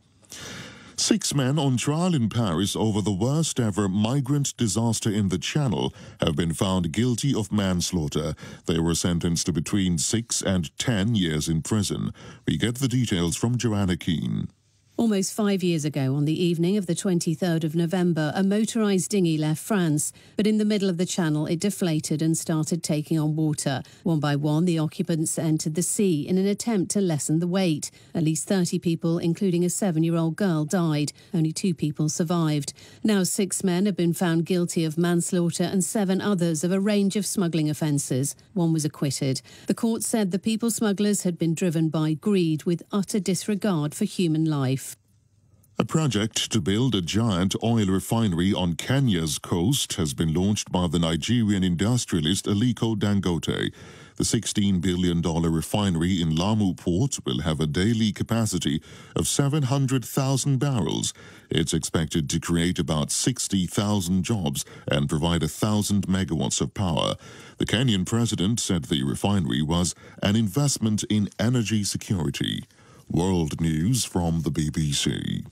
Six men on trial in Paris over the worst-ever migrant disaster in the Channel have been found guilty of manslaughter. They were sentenced to between six and ten years in prison. We get the details from Joanna Keane. Almost five years ago, on the evening of the twenty-third of November, a motorised dinghy left France, but in the middle of the channel it deflated and started taking on water. One by one, the occupants entered the sea in an attempt to lessen the weight. At least thirty people, including a seven-year-old girl, died. Only two people survived. Now six men have been found guilty of manslaughter and seven others of a range of smuggling offences. One was acquitted. The court said the people smugglers had been driven by greed with utter disregard for human life. A project to build a giant oil refinery on Kenya's coast has been launched by the Nigerian industrialist Aliko Dangote. The sixteen billion dollars refinery in Lamu Port will have a daily capacity of seven hundred thousand barrels. It's expected to create about sixty thousand jobs and provide one thousand megawatts of power. The Kenyan president said the refinery was an investment in energy security. World News from the B B C.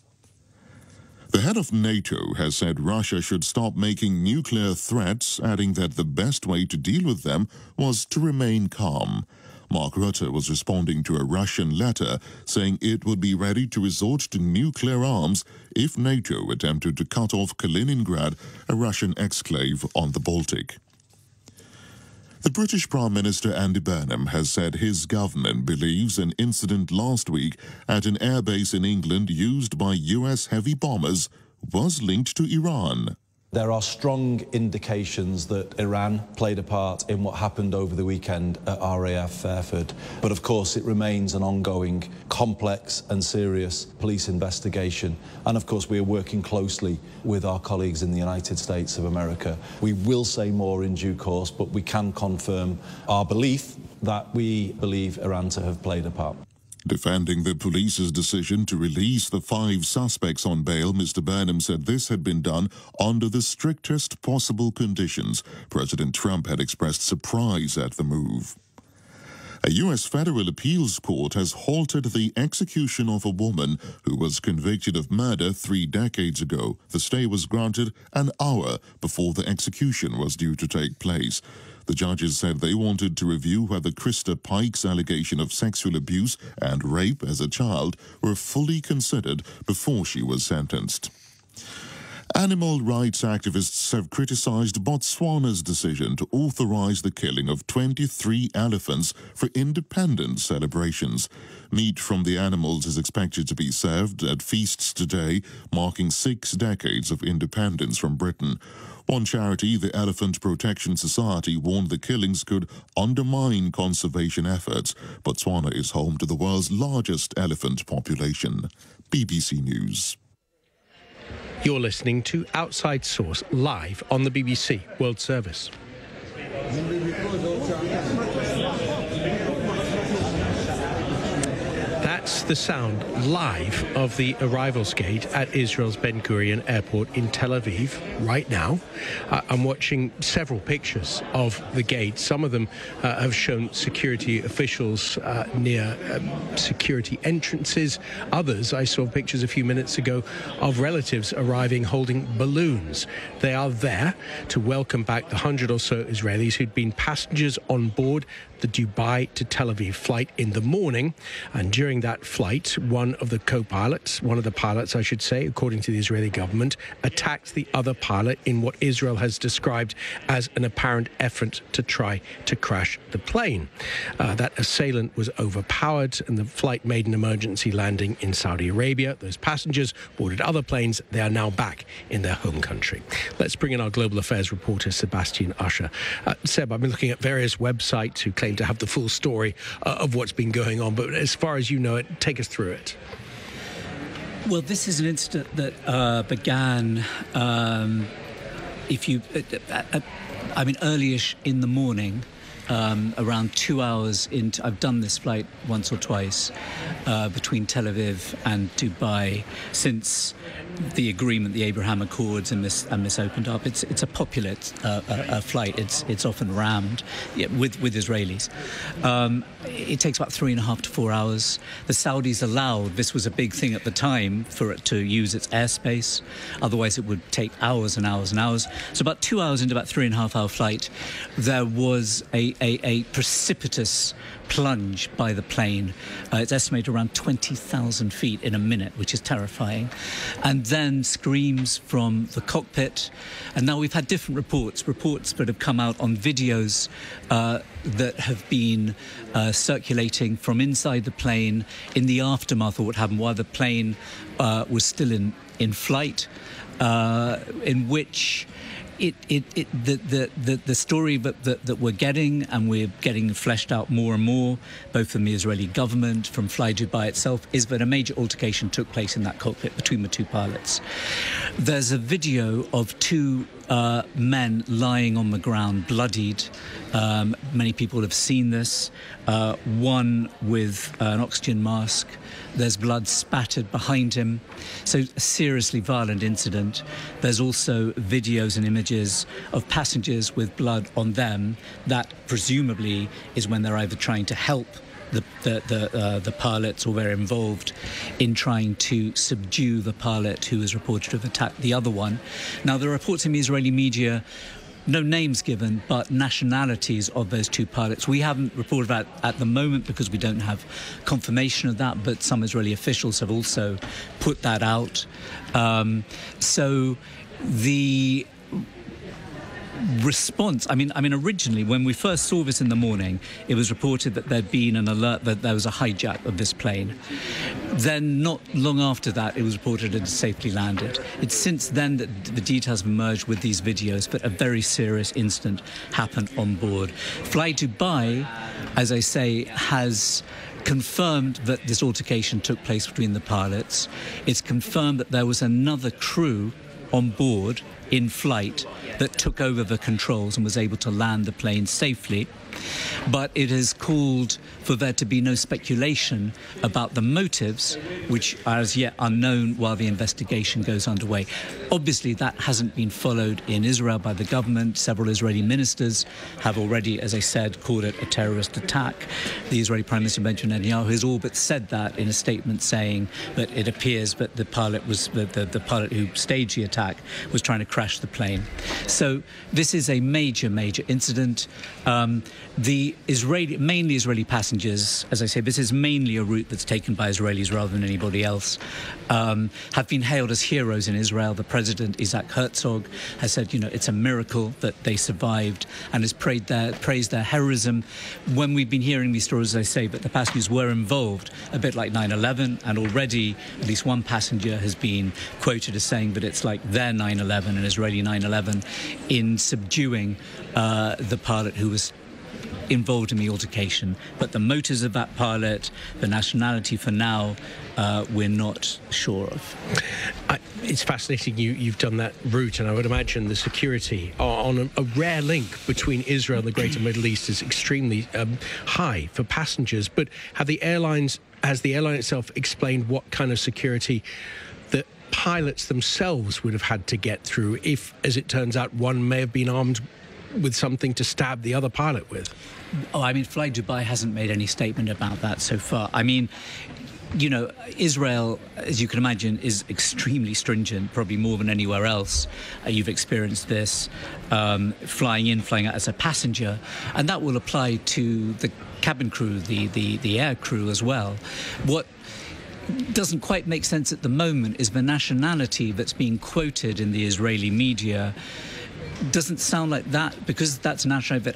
The head of NATO has said Russia should stop making nuclear threats, adding that the best way to deal with them was to remain calm. Mark Rutte was responding to a Russian letter saying it would be ready to resort to nuclear arms if NATO attempted to cut off Kaliningrad, a Russian exclave on the Baltic. The British Prime Minister Andy Burnham has said his government believes an incident last week at an airbase in England used by U S heavy bombers was linked to Iran. There are strong indications that Iran played a part in what happened over the weekend at R A F Fairford. But of course, it remains an ongoing, complex and serious police investigation. And of course, we are working closely with our colleagues in the United States of America. We will say more in due course, but we can confirm our belief that we believe Iran to have played a part. Defending the police's decision to release the five suspects on bail, Mister Burnham said this had been done under the strictest possible conditions. President Trump had expressed surprise at the move. A U S federal appeals court has halted the execution of a woman who was convicted of murder three decades ago. The stay was granted an hour before the execution was due to take place. The judges said they wanted to review whether Krista Pike's allegation of sexual abuse and rape as a child were fully considered before she was sentenced. Animal rights activists have criticized Botswana's decision to authorize the killing of twenty-three elephants for independence celebrations. Meat from the animals is expected to be served at feasts today, marking six decades of independence from Britain. One charity, the Elephant Protection Society, warned the killings could undermine conservation efforts. Botswana is home to the world's largest elephant population. B B C News. You're listening to Outside Source live on the B B C World Service. That's the sound live of the arrivals gate at Israel's Ben Gurion Airport in Tel Aviv right now. Uh, I'm watching several pictures of the gate. Some of them uh, have shown security officials uh, near um, security entrances. Others, I saw pictures a few minutes ago of relatives arriving holding balloons. They are there to welcome back the hundred or so Israelis who'd been passengers on board the Dubai to Tel Aviv flight in the morning. And during that flight, one of the co-pilots, one of the pilots, I should say, according to the Israeli government, attacked the other pilot in what Israel has described as an apparent effort to try to crash the plane. Uh, that assailant was overpowered and the flight made an emergency landing in Saudi Arabia. Those passengers boarded other planes. They are now back in their home country. Let's bring in our global affairs reporter, Sebastian Usher. Uh, Seb, I've been looking at various websites who claim to have the full story uh, of what's been going on, but as far as you know it, take us through it. Well, this is an incident that uh, began, um, if you, uh, uh, I mean, early-ish in the morning, um, around two hours into, I've done this flight once or twice uh, between Tel Aviv and Dubai since the agreement, the Abraham Accords, and this and this opened up. It's it's a popular uh, uh, flight. It's it's often rammed yeah, with with Israelis. Um, it takes about three and a half to four hours. The Saudis allowed, this was a big thing at the time, for it to use its airspace. Otherwise, it would take hours and hours and hours. So about two hours into about three and a half hour flight, there was a a, a precipitous plunge by the plane. Uh, it's estimated around twenty thousand feet in a minute, which is terrifying. And then screams from the cockpit. And now we've had different reports, reports that have come out on videos uh, that have been uh, circulating from inside the plane in the aftermath of what happened while the plane uh, was still in, in flight, uh, in which It, it, it, the, the, the, the story that, that, that we're getting, and we're getting fleshed out more and more, both from the Israeli government, from Fly Dubai itself, is that a major altercation took place in that cockpit between the two pilots. There's a video of two uh, men lying on the ground, bloodied. Um, many people have seen this. Uh, one with uh, an oxygen mask. There's blood spattered behind him. So a seriously violent incident. There's also videos and images of passengers with blood on them. That presumably is when they're either trying to help the the the, uh, the pilots, or they're involved in trying to subdue the pilot who is reported to have attacked the other one. Now, there are reports in the Israeli media, no names given, but nationalities of those two pilots. We haven't reported that at the moment because we don't have confirmation of that, but some Israeli officials have also put that out. Um, so the response, I mean, I mean, originally, when we first saw this in the morning, it was reported that there'd been an alert that there was a hijack of this plane. Then, not long after that, it was reported it had safely landed. It's since then that the details have emerged with these videos, but a very serious incident happened on board. Fly Dubai, as I say, has confirmed that this altercation took place between the pilots. It's confirmed that there was another crew on board in flight that took over the controls and was able to land the plane safely. But it has called for there to be no speculation about the motives, which are as yet unknown while the investigation goes underway. Obviously, that hasn't been followed in Israel by the government. Several Israeli ministers have already, as I said, called it a terrorist attack. The Israeli Prime Minister Benjamin Netanyahu has all but said that in a statement, saying that it appears that the pilot was the, the, the pilot who staged the attack was trying to crash the plane. So this is a major, major incident. Um, The Israeli, mainly Israeli passengers, as I say, this is mainly a route that's taken by Israelis rather than anybody else, um, have been hailed as heroes in Israel. The president, Isaac Herzog, has said, you know, it's a miracle that they survived and has praised their, praised their heroism. When we've been hearing these stories, as I say, but the passengers were involved, a bit like nine eleven, and already at least one passenger has been quoted as saying that it's like their nine eleven, an Israeli nine eleven, in subduing uh, the pilot who was involved in the altercation. But the motives of that pilot, the nationality, for now, uh, we're not sure of. I, it's fascinating you, you've done that route, and I would imagine the security on a, a rare link between Israel and the greater Middle East is extremely um, high for passengers. But have the airlines, has the airline itself explained what kind of security that pilots themselves would have had to get through if, as it turns out, one may have been armed with something to stab the other pilot with? Oh, I mean, Fly Dubai hasn't made any statement about that so far. I mean, you know, Israel, as you can imagine, is extremely stringent, probably more than anywhere else. Uh, you've experienced this, um, flying in, flying out as a passenger, and that will apply to the cabin crew, the, the, the air crew as well. What doesn't quite make sense at the moment is the nationality that's being quoted in the Israeli media doesn't sound like that, because that's nationality that